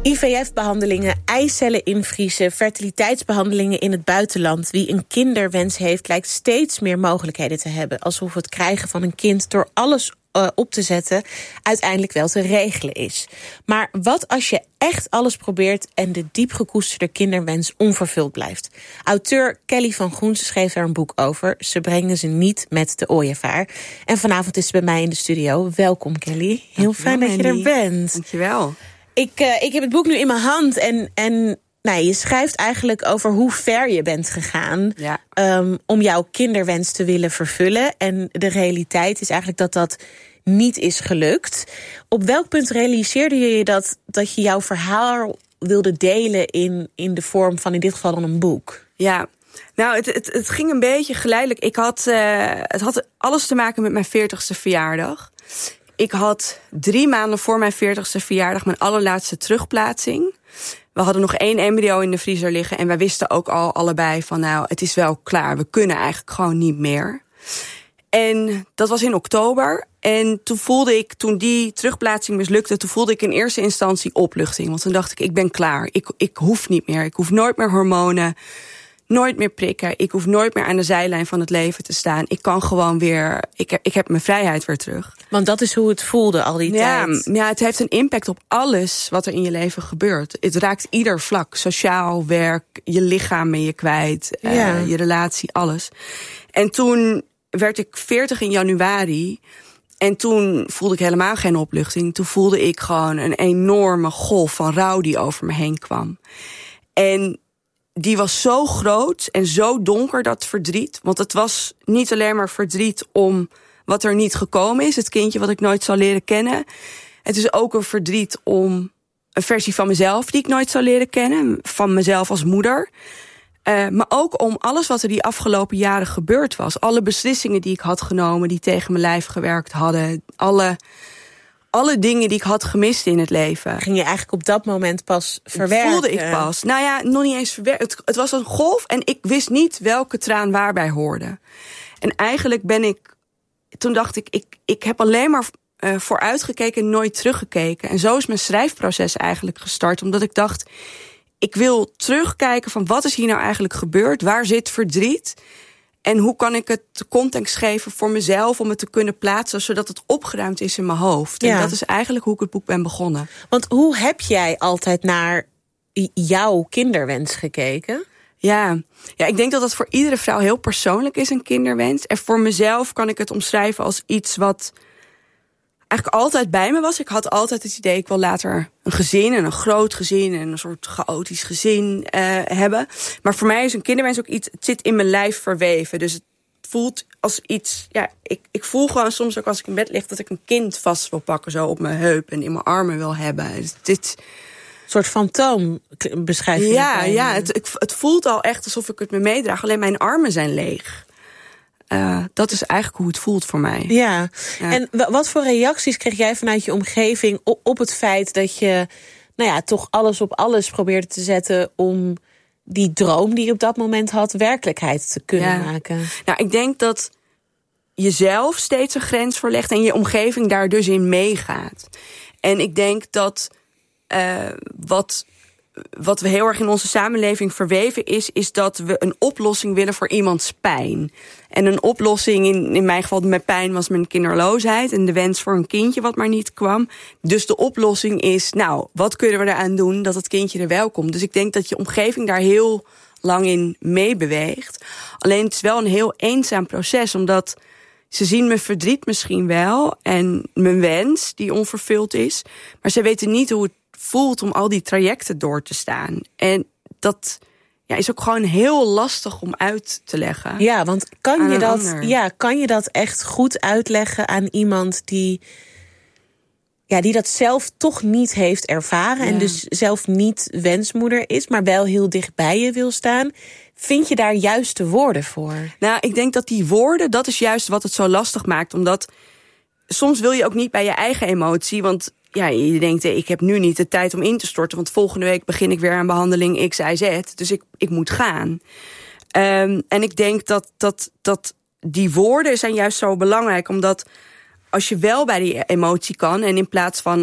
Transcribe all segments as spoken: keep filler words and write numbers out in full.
I V F-behandelingen, eicellen invriezen, fertiliteitsbehandelingen in het buitenland. Wie een kinderwens heeft, lijkt steeds meer mogelijkheden te hebben. Alsof het krijgen van een kind door alles uh, op te zetten uiteindelijk wel te regelen is. Maar wat als je echt alles probeert en de diep gekoesterde kinderwens onvervuld blijft? Auteur Kelly van Groense schreef daar een boek over. Ze brengen ze niet met de ooievaar. En vanavond is ze bij mij in de studio. Welkom, Kelly. Heel Dankjewel, fijn dat je er bent. Dankjewel. Ik, uh, ik heb het boek nu in mijn hand en, en nou, je schrijft eigenlijk over hoe ver je bent gegaan Ja. um, om jouw kinderwens te willen vervullen. En de realiteit is eigenlijk dat dat niet is gelukt. Op welk punt realiseerde je je dat, dat je jouw verhaal wilde delen in, in de vorm van in dit geval dan een boek? Ja, nou, het, het, het ging een beetje geleidelijk. Ik had, uh, het had alles te maken met mijn veertigste verjaardag. Ik had drie maanden voor mijn veertigste verjaardag mijn allerlaatste terugplaatsing. We hadden nog één embryo in de vriezer liggen en wij wisten ook al allebei van nou, het is wel klaar. We kunnen eigenlijk gewoon niet meer. En dat was in oktober. En toen voelde ik, toen die terugplaatsing mislukte, toen voelde ik in eerste instantie opluchting. Want toen dacht ik, ik ben klaar. Ik, ik hoef niet meer. Ik hoef nooit meer hormonen. Nooit meer prikken. Ik hoef nooit meer aan de zijlijn van het leven te staan. Ik kan gewoon weer, ik heb, ik heb mijn vrijheid weer terug. Want dat is hoe het voelde al die ja, tijd. Ja, het heeft een impact op alles wat er in je leven gebeurt. Het raakt ieder vlak. Sociaal, werk, je lichaam ben je kwijt. Ja. Uh, je relatie, alles. En toen werd ik veertig in januari. En toen voelde ik helemaal geen opluchting. Toen voelde ik gewoon een enorme golf van rouw die over me heen kwam. En die was zo groot en zo donker, dat verdriet. Want het was niet alleen maar verdriet om wat er niet gekomen is. Het kindje wat ik nooit zal leren kennen. Het is ook een verdriet om een versie van mezelf die ik nooit zal leren kennen. Van mezelf als moeder. Uh, maar ook om alles wat er die afgelopen jaren gebeurd was. Alle beslissingen die ik had genomen, die tegen mijn lijf gewerkt hadden. Alle, alle dingen die ik had gemist in het leven. Ging je eigenlijk op dat moment pas verwerken? Voelde ik pas. Nou ja, nog niet eens verwerken. Het, het was een golf en ik wist niet welke traan waarbij hoorde. En eigenlijk ben ik, toen dacht ik, ik, ik heb alleen maar uh, vooruitgekeken en nooit teruggekeken. En zo is mijn schrijfproces eigenlijk gestart. Omdat ik dacht, ik wil terugkijken van wat is hier nou eigenlijk gebeurd? Waar zit verdriet? En hoe kan ik het context geven voor mezelf om het te kunnen plaatsen, zodat het opgeruimd is in mijn hoofd? Ja. En dat is eigenlijk hoe ik het boek ben begonnen. Want hoe heb jij altijd naar jouw kinderwens gekeken? Ja. ja, ik denk dat dat voor iedere vrouw heel persoonlijk is, een kinderwens. En voor mezelf kan ik het omschrijven als iets wat eigenlijk altijd bij me was. Ik had altijd het idee, ik wil later een gezin en een groot gezin en een soort chaotisch gezin uh, hebben. Maar voor mij is een kinderwens ook iets, het zit in mijn lijf verweven. Dus het voelt als iets, ja, ik, ik voel gewoon soms ook als ik in bed lig dat ik een kind vast wil pakken, zo op mijn heup en in mijn armen wil hebben. Dus dit, een soort fantoom beschrijf je. Ja, ja het, ik, het voelt al echt alsof ik het me meedraag. Alleen mijn armen zijn leeg. Uh, dat is eigenlijk hoe het voelt voor mij. Ja. ja. En wat voor reacties kreeg jij vanuit je omgeving op, op het feit dat je, nou ja, toch alles op alles probeerde te zetten om die droom die je op dat moment had werkelijkheid te kunnen ja. maken? Nou, ik denk dat jezelf steeds een grens verlegt en je omgeving daar dus in meegaat. En ik denk dat uh, wat wat we heel erg in onze samenleving verweven is, is dat we een oplossing willen voor iemands pijn. En een oplossing, in, in mijn geval mijn pijn was mijn kinderloosheid en de wens voor een kindje wat maar niet kwam. Dus de oplossing is, nou, wat kunnen we eraan doen dat het kindje er wel komt? Dus ik denk dat je omgeving daar heel lang in meebeweegt. Alleen het is wel een heel eenzaam proces, omdat ze zien mijn verdriet misschien wel en mijn wens die onvervuld is, maar ze weten niet hoe het voelt om al die trajecten door te staan. En dat ja, is ook gewoon heel lastig om uit te leggen. Ja, want kan je, dat, ander. ja, kan je dat echt goed uitleggen aan iemand die, ja, die dat zelf toch niet heeft ervaren, ja, en dus zelf niet wensmoeder is, maar wel heel dicht bij je wil staan? Vind je daar juist de woorden voor? Nou, ik denk dat die woorden, dat is juist wat het zo lastig maakt. Omdat soms wil je ook niet bij je eigen emotie, want ja, je denkt, ik heb nu niet de tijd om in te storten, want volgende week begin ik weer aan behandeling X, Y, Z. Dus ik, ik moet gaan. Um, en ik denk dat, dat, dat die woorden zijn juist zo belangrijk, omdat als je wel bij die emotie kan en in plaats van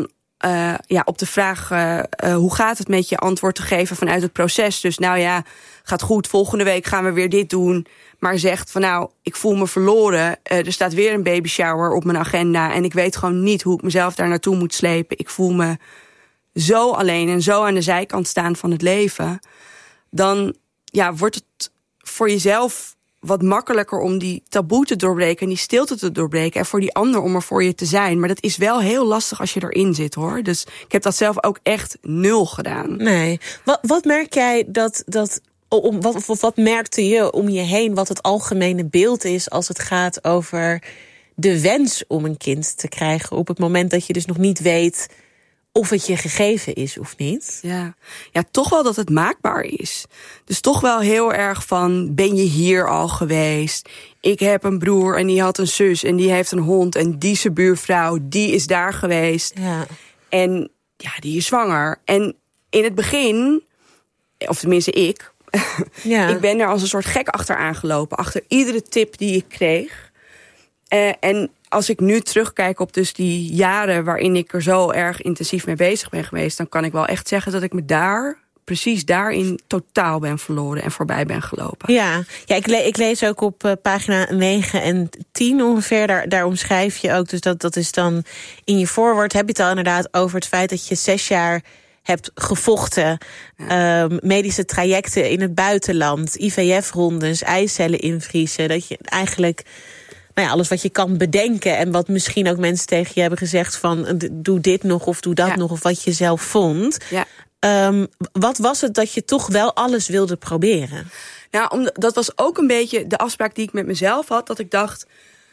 uh, ja, op de vraag uh, uh, hoe gaat het met je, antwoord te geven vanuit het proces. Dus nou ja, gaat goed, volgende week gaan we weer dit doen. Maar zegt van nou, ik voel me verloren. Uh, er staat weer een baby shower op mijn agenda. En ik weet gewoon niet hoe ik mezelf daar naartoe moet slepen. Ik voel me zo alleen en zo aan de zijkant staan van het leven. Dan ja, wordt het voor jezelf wat makkelijker om die taboe te doorbreken en die stilte te doorbreken. En voor die ander om er voor je te zijn. Maar dat is wel heel lastig als je erin zit, hoor. Dus ik heb dat zelf ook echt nul gedaan. Nee. Wat, wat merk jij dat... dat om, wat, wat, wat merkte je om je heen wat het algemene beeld is als het gaat over de wens om een kind te krijgen op het moment dat je dus nog niet weet of het je gegeven is of niet? Ja, ja, toch wel dat het maakbaar is. Dus toch wel heel erg van, ben je hier al geweest? Ik heb een broer en die had een zus en die heeft een hond en die zijn buurvrouw, die is daar geweest. Ja. En ja, die is zwanger. En in het begin, of tenminste ik, ja. ik ben er als een soort gek achter aangelopen. Achter iedere tip die ik kreeg. Uh, en als ik nu terugkijk op dus die jaren waarin ik er zo erg intensief mee bezig ben geweest, dan kan ik wel echt zeggen dat ik me daar, precies daarin, totaal ben verloren en voorbij ben gelopen. Ja, ja ik, le- ik lees ook op uh, pagina negen en tien ongeveer, daar, daar omschrijf je ook, dus dat, dat is dan in je voorwoord, heb je het al inderdaad over het feit dat je zes jaar hebt gevochten, ja. um, medische trajecten in het buitenland, I V F-rondes, eicellen invriezen, dat je eigenlijk, nou ja, alles wat je kan bedenken en wat misschien ook mensen tegen je hebben gezegd van doe dit nog of doe dat ja. nog, of wat je zelf vond. Ja. Um, wat was het dat je toch wel alles wilde proberen? Nou, om, dat was ook een beetje de afspraak die ik met mezelf had, dat ik dacht,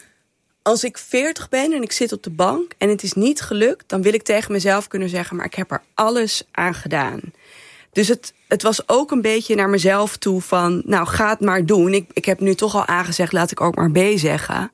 als ik veertig ben en ik zit op de bank en het is niet gelukt, dan wil ik tegen mezelf kunnen zeggen, maar ik heb er alles aan gedaan. Dus het, het was ook een beetje naar mezelf toe van, nou, ga het maar doen. Ik, ik heb nu toch al aangezegd, laat ik ook maar B zeggen.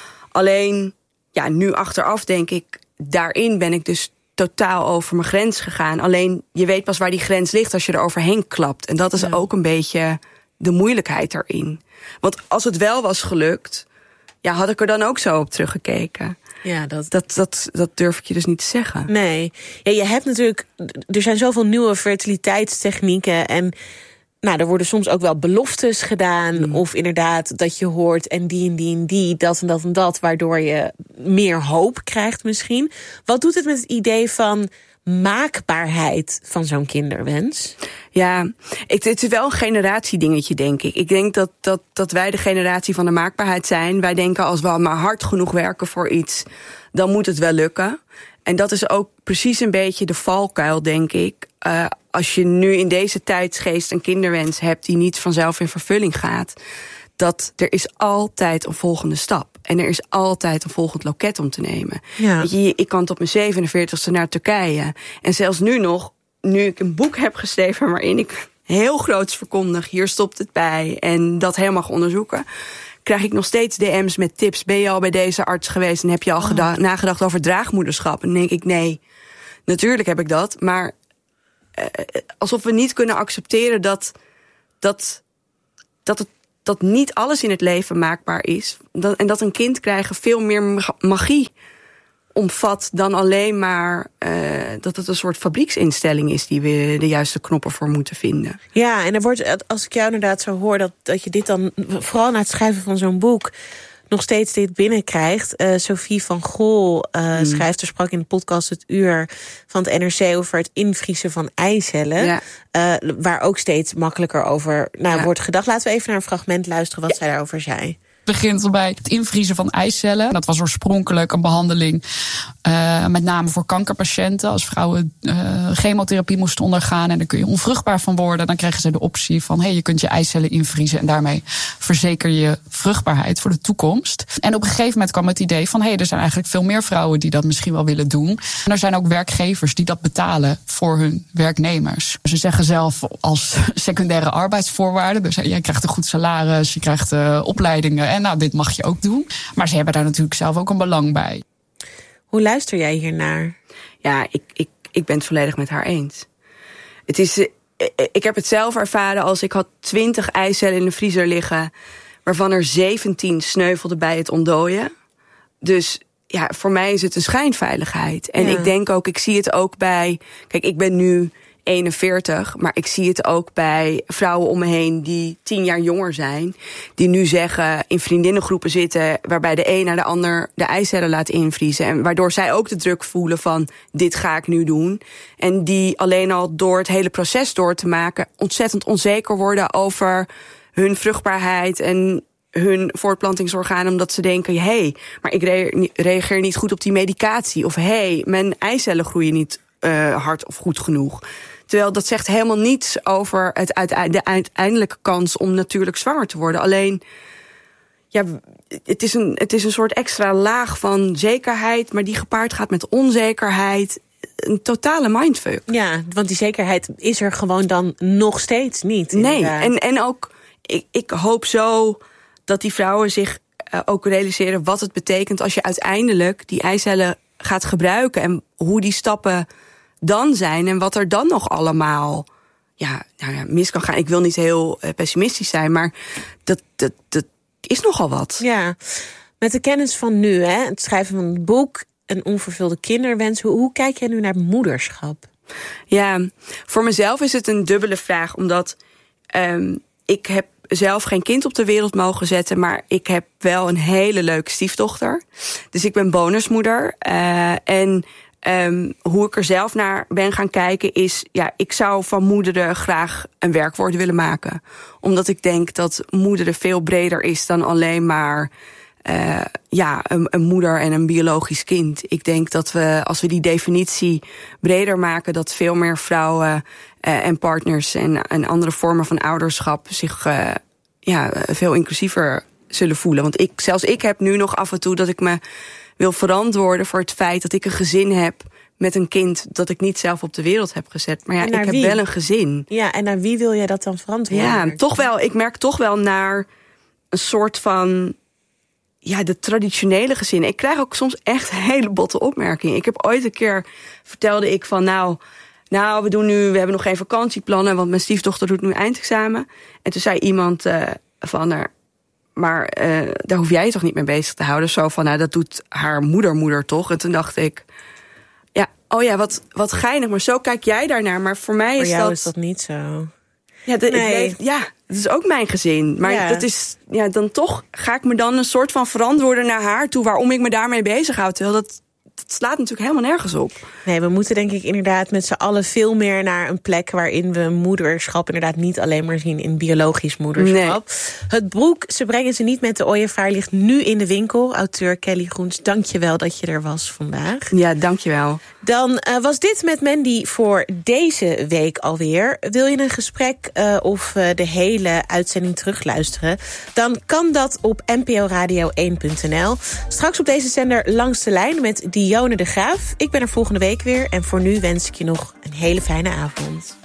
Alleen, ja, nu achteraf denk ik, daarin ben ik dus totaal over mijn grens gegaan. Alleen, je weet pas waar die grens ligt als je er overheen klapt. En dat is ja. ook een beetje de moeilijkheid erin. Want als het wel was gelukt, ja, had ik er dan ook zo op teruggekeken. Ja, dat... Dat, dat, dat durf ik je dus niet te zeggen. Nee. Ja, je hebt natuurlijk, er zijn zoveel nieuwe fertiliteitstechnieken en nou, er worden soms ook wel beloftes gedaan. Mm. Of inderdaad dat je hoort en die en die en die, dat en dat en dat, waardoor je meer hoop krijgt misschien. Wat doet het met het idee van maakbaarheid van zo'n kinderwens? Ja, het, het is wel een generatiedingetje, denk ik. Ik denk dat, dat, dat wij de generatie van de maakbaarheid zijn. Wij denken, als we maar hard genoeg werken voor iets, dan moet het wel lukken. En dat is ook precies een beetje de valkuil, denk ik. Uh, als je nu in deze tijdsgeest een kinderwens hebt die niet vanzelf in vervulling gaat, dat er is altijd een volgende stap. En er is altijd een volgend loket om te nemen. Ja. Weet je, ik kan tot mijn zevenenveertigste naar Turkije. En zelfs nu nog, nu ik een boek heb geschreven waarin ik heel groots verkondig, hier stopt het bij, en dat helemaal ga onderzoeken, krijg ik nog steeds D M's met tips. Ben je al bij deze arts geweest en heb je al oh. geda- nagedacht over draagmoederschap? En dan denk ik, nee, natuurlijk heb ik dat. Maar uh, alsof we niet kunnen accepteren dat, dat, dat, het, dat niet alles in het leven maakbaar is. Dat, en dat een kind krijgen veel meer magie omvat dan alleen maar uh, dat het een soort fabrieksinstelling is die we de juiste knoppen voor moeten vinden. Ja, en er wordt, als ik jou inderdaad zo hoor, dat, dat je dit dan vooral na het schrijven van zo'n boek nog steeds dit binnenkrijgt. Uh, Sophie van Gol, uh, mm. schrijft, er sprak in de podcast Het Uur van het N R C over het invriezen van eicellen. Ja. Uh, waar ook steeds makkelijker over nou, ja. wordt gedacht. Laten we even naar een fragment luisteren wat ja. zij daarover zei. Het begint al bij het invriezen van eicellen. Dat was oorspronkelijk een behandeling uh, met name voor kankerpatiënten. Als vrouwen uh, chemotherapie moesten ondergaan en daar kun je onvruchtbaar van worden, dan kregen ze de optie van hey, je kunt je eicellen invriezen en daarmee verzeker je vruchtbaarheid voor de toekomst. En op een gegeven moment kwam het idee van hey, er zijn eigenlijk veel meer vrouwen die dat misschien wel willen doen. En er zijn ook werkgevers die dat betalen voor hun werknemers. Ze zeggen zelf als secundaire arbeidsvoorwaarden, dus jij krijgt een goed salaris, je krijgt uh, opleidingen en nou, dit mag je ook doen. Maar ze hebben daar natuurlijk zelf ook een belang bij. Hoe luister jij hiernaar? Ja, ik, ik, ik ben het volledig met haar eens. Het is, ik heb het zelf ervaren als ik had twintig eicellen in de vriezer liggen, waarvan er zeventien sneuvelden bij het ontdooien. Dus ja, voor mij is het een schijnveiligheid. En ja. ik denk ook, ik zie het ook bij... Kijk, ik ben nu eenenveertig, maar ik zie het ook bij vrouwen om me heen die tien jaar jonger zijn. Die nu zeggen, in vriendinnengroepen zitten, waarbij de een naar de ander de eicellen laat invriezen. En waardoor zij ook de druk voelen van, dit ga ik nu doen. En die alleen al door het hele proces door te maken ontzettend onzeker worden over hun vruchtbaarheid en hun voortplantingsorganen, omdat ze denken, hé, hey, maar ik reageer niet goed op die medicatie. Of hé, hey, mijn eicellen groeien niet uh, hard of goed genoeg. Terwijl dat zegt helemaal niets over het uite- de uiteindelijke kans om natuurlijk zwanger te worden. Alleen, ja, het is een, het is een soort extra laag van zekerheid, maar die gepaard gaat met onzekerheid. Een totale mindfuck. Ja, want die zekerheid is er gewoon dan nog steeds niet. Nee, en, en ook, ik, ik hoop zo dat die vrouwen zich uh, ook realiseren wat het betekent als je uiteindelijk die eicellen gaat gebruiken en hoe die stappen dan zijn en wat er dan nog allemaal ja, nou ja, mis kan gaan. Ik wil niet heel uh, pessimistisch zijn, maar dat, dat, dat is nogal wat. Ja, met de kennis van nu, hè, het schrijven van het boek, een onvervulde kinderwens. Hoe, hoe kijk jij nu naar moederschap? Ja, voor mezelf is het een dubbele vraag, omdat um, ik heb zelf geen kind op de wereld mogen zetten, maar ik heb wel een hele leuke stiefdochter. Dus ik ben bonusmoeder. Uh, en um, hoe ik er zelf naar ben gaan kijken is, ja, ik zou van moederen graag een werkwoord willen maken. Omdat ik denk dat moederen veel breder is dan alleen maar Uh, ja, een, een moeder en een biologisch kind. Ik denk dat we, als we die definitie breder maken, dat veel meer vrouwen uh, en partners en, en andere vormen van ouderschap zich uh, ja, veel inclusiever zullen voelen. Want ik, zelfs ik heb nu nog af en toe dat ik me wil verantwoorden voor het feit dat ik een gezin heb met een kind dat ik niet zelf op de wereld heb gezet. Maar ja, ik heb wie? wel een gezin. Ja, en naar wie wil jij dat dan verantwoorden? Ja, toch wel. Ik merk toch wel naar een soort van, ja, de traditionele gezinnen. Ik krijg ook soms echt hele botte opmerkingen. Ik heb ooit een keer, vertelde ik van, nou, nou, we doen nu, we hebben nog geen vakantieplannen, want mijn stiefdochter doet nu eindexamen. En toen zei iemand uh, van haar, maar uh, daar hoef jij je toch niet mee bezig te houden? Zo van, nou, dat doet haar moedermoeder toch? En toen dacht ik, ja, oh ja, wat, wat geinig, maar zo kijk jij daarnaar. Maar voor mij voor is jou dat, is dat niet zo. Ja, de, nee. leef, ja, het is ook mijn gezin. Maar ja. dat is, ja, dan toch ga ik me dan een soort van verantwoorden naar haar toe, waarom ik me daarmee bezighoud. Terwijl dat, dat slaat natuurlijk helemaal nergens op. Nee, we moeten denk ik inderdaad met z'n allen veel meer naar een plek waarin we moederschap inderdaad niet alleen maar zien in biologisch moederschap. Nee. Het boek Ze brengen ze niet met de ooievaar ligt nu in de winkel. Auteur Kelly Groens, dank je wel dat je er was vandaag. Ja, dank je wel. Dan uh, was dit met Mandy voor deze week alweer. Wil je een gesprek uh, of uh, de hele uitzending terugluisteren? Dan kan dat op n p o radio één punt n l. Straks op deze zender Langs de Lijn met Dionne de Graaf. Ik ben er volgende week weer en voor nu wens ik je nog een hele fijne avond.